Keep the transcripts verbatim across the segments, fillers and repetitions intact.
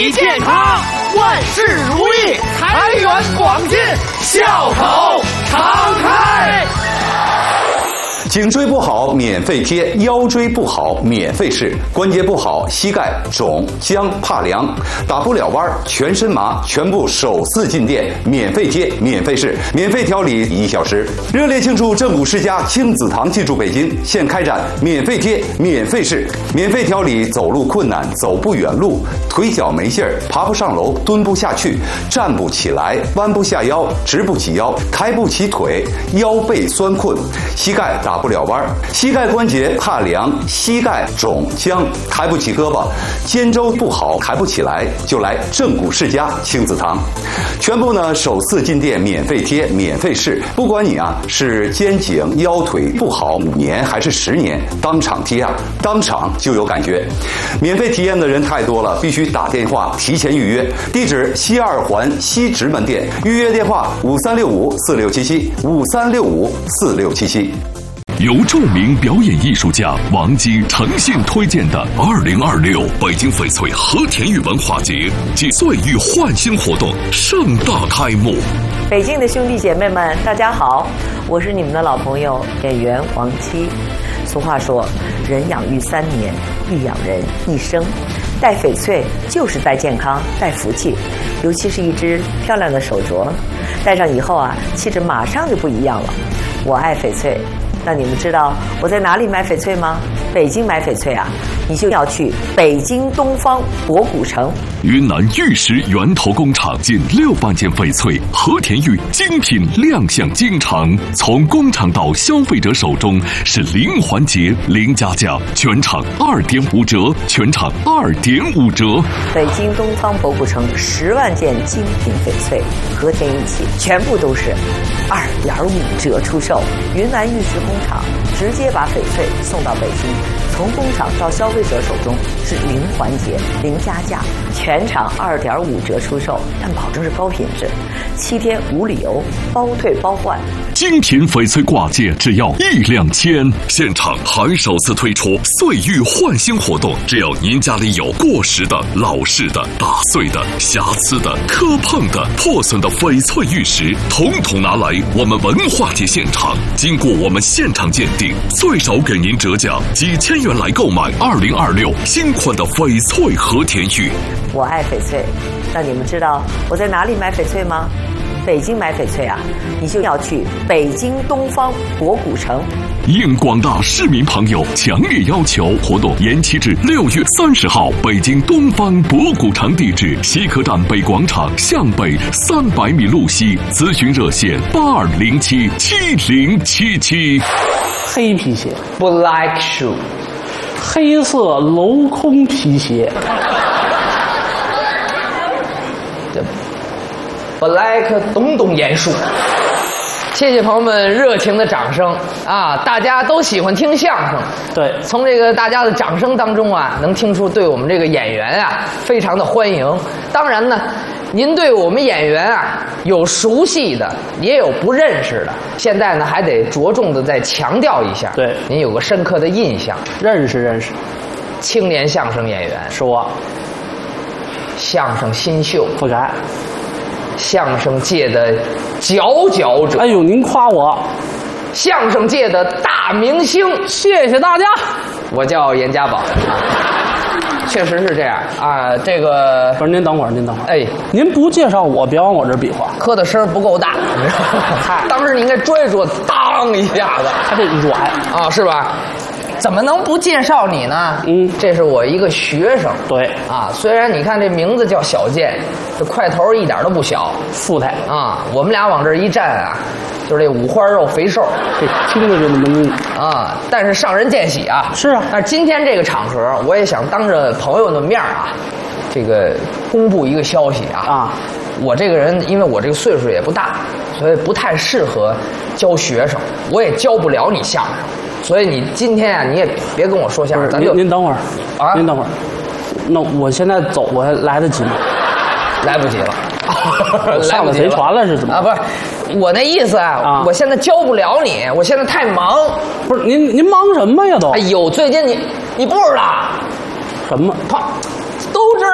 健康，万事如意，财源广进，笑口常开。 颈椎不好免费贴，腰椎不好免费试，关节不好膝盖肿僵怕凉打不了弯全身麻，全部首次进店免费贴免费试，免费调理一小时。热烈庆祝正骨世家亲子堂进驻北京，现开展免费贴免费试，免费调理走路困难走不远路，腿脚没劲儿爬不上楼蹲不下去站不起来弯不下腰直不起腰抬不起腿腰背酸困膝盖打不了弯，膝盖关节怕凉，膝盖肿僵，抬不起胳膊，肩周不好抬不起来，就来正骨世家亲子堂。全部呢首次进店免费贴免费试，不管你啊是肩颈腰腿不好五年还是十年，当场贴啊，当场就有感觉。免费体验的人太多了，必须打电话提前预约。地址西二环西直门店，预约电话五三六五四六七七五三六五四六七七。 由著名表演艺术家王姬诚信推荐的二零二六北京翡翠和田玉文化节暨岁玉焕新活动盛大开幕。 北京的兄弟姐妹们，大家好，我是你们的老朋友演员王姬。俗话说，人养育三年，必养人一生。戴翡翠就是戴健康，戴福气，尤其是一只漂亮的手镯，戴上以后啊，气质马上就不一样了。我爱翡翠。那你们知道我在哪里买翡翠吗？北京买翡翠啊，你就要去北京东方博古城。 云南玉石源头工厂近六万件翡翠和田玉精品亮相京城，从工厂到消费者手中是零环节零加价，全场二点五折，全场二点五折。 北京东方博古城十万件精品翡翠和田玉器，全部都是二点五折出售。云南玉石工厂直接把翡翠送到北京，从工厂到消费者手中是零环节零加价，全场二点五折出售，但保证是高品质，七天无理由，包退包换。 精品翡翠挂件只要一两千，现场还首次推出岁玉焕新活动，只要您家里有过时的、老式的、打碎的、瑕疵的、磕碰的、破损的翡翠玉石，统统拿来我们文化节现场，经过我们现场鉴定，最少给您折价几千元来购买二零二六新款的翡翠和田玉。 我爱翡翠，那你们知道我在哪里买翡翠吗？北京买翡翠啊，你就要去北京东方博古城。 应广大市民朋友强烈要求，活动延期至六月三十号。北京东方博古城地址：西客站北广场向北三百米路西。咨询热线：八二零七七零七七。 黑皮鞋 ，black shoe， 黑色镂空皮鞋。 black 东东严肃。谢谢朋友们热情的掌声啊！大家都喜欢听相声， 对， 从这个大家的掌声当中啊，能听出对我们这个演员啊非常的欢迎。当然呢，您对我们演员啊有熟悉的，也有不认识的。现在呢，还得着重的再强调一下， 对， 您有个深刻的印象。 认识认识， 青年相声演员是我， 相声新秀不改。 相声界的佼佼者， 哎呦，您夸我， 相声界的大明星， 谢谢大家。 我叫严家宝，确实是这样啊。这个不是，您等会儿，您等会儿， 哎， 您不介绍我，别往我这儿比划， 磕的声不够大，当时你应该拽住，当一下子， 还得软啊，是吧？怎么能不介绍你呢？ 嗯， 这是我一个学生。 对啊，虽然你看这名字叫小健，这块头一点都不小， 富态啊。我们俩往这一站啊，就是这五花肉肥瘦， 这听着就那么硬啊。但是上人见喜啊。 是啊。 但是今天这个场合，我也想当着朋友的面啊，这个公布一个消息啊。 啊。 我这个人，因为我这个岁数也不大，所以不太适合教学生，我也教不了你相声。所以你今天啊，你也别跟我说相声，咱就您等会儿啊， 您等会儿。那我现在走过来来得及吗？ 来不及了， 上了贼船了是怎么啊？不是，我那意思啊， 啊我现在教不了你，我现在太忙。 不是您您忙什么呀都？ 哎呦，最近你你不知道什么？ 他都知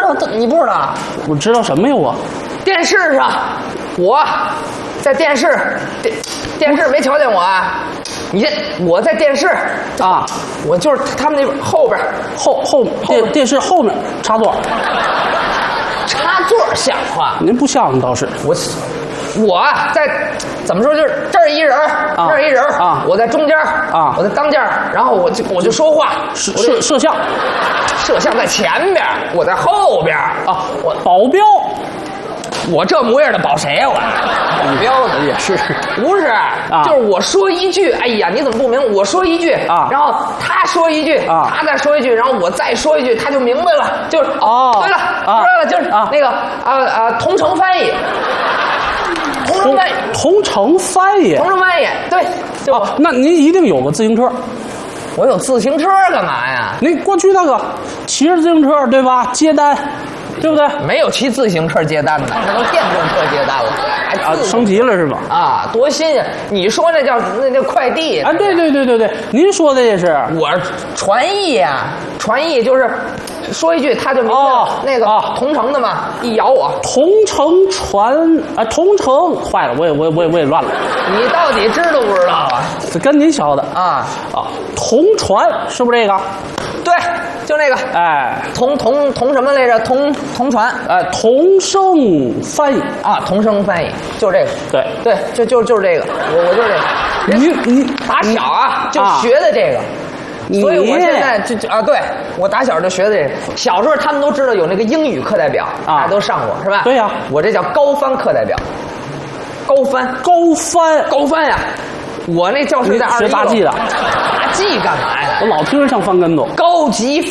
道？你不知道？ 我知道什么呀？我电视上，我在电视电电视没瞧见我啊？你这我在电视啊， 我就是他们那边后边后后电电视后面插座， 插座像话。 您不像倒是。 我我在怎么说就是这儿一人， 啊、 这儿一人啊， 我在中间啊， 我在当间，然后我就我就说话， 摄摄摄像， 摄像在前边，我在后边啊，我保镖。 我这模样的保谁呀、啊？我保镖呢也是， 不是？啊、就是我说一句，哎呀，你怎么不明白？我说一句啊，然后他说一句啊，他再说一句，然后我再说一句，他就明白了。就是哦，对了，知道了，就是啊，那个啊啊，同城翻译，同城翻译， 同城翻译， 同城翻译，对。 哦，那您一定有个自行车。 我有自行车干嘛呀？ 您过去那个骑着自行车对吧？接单。对不对？ 没有骑自行车接单的，那都电动车接单了， 啊，升级了是吧？ 啊，多新鲜！你说那叫那叫快递啊？对对对对对，您说的也是。 我传译呀，传译就是说一句他就明白了。哦、那个、哦、同城的嘛，一咬我同城传啊，同城坏了，我也我也我也我也乱了。 你到底知道不知道啊？ 这跟您学的啊啊，同传是不是这个？ 对，就那个，哎，同同同什么来着？同同传， 哎，同声翻译啊，同声翻译，就这个， 对对，就就就是这个，我我就是这个。 你你打小啊就学的这个，所以我现在就就啊，对我打小就学的这个。小时候他们都知道有那个英语课代表，大家都上过是吧？ 对呀， 我这叫高翻课代表，高翻高翻高翻呀。我那教室在二十一楼。 学杂技的， 杂技干嘛呀？ 我老听着像翻跟头。 高级